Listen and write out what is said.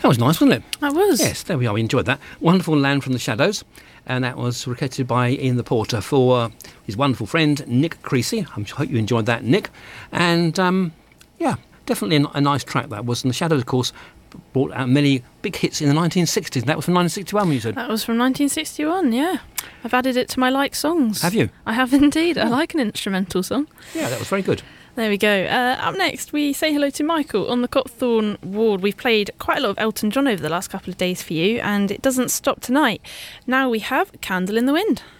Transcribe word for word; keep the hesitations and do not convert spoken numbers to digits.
That was nice, wasn't it? That was. Yes, there we are. We enjoyed that. Wonderful Land from the Shadows. And that was recorded by Ian the Porter for uh, his wonderful friend Nick Creasy. I hope you enjoyed that, Nick. And, um, yeah, definitely a, a nice track that was. And the Shadows, of course, brought out many big hits in the nineteen sixties. And that was from nineteen sixty-one, you said? That was from nineteen sixty-one, yeah. I've added it to my like songs. Have you? I have indeed. I like an instrumental song. Yeah, that was very good. There we go. Uh, up next, we say hello to Michael on the Copthorne ward. We've played quite a lot of Elton John over the last couple of days for you, and it doesn't stop tonight. Now we have Candle in the Wind.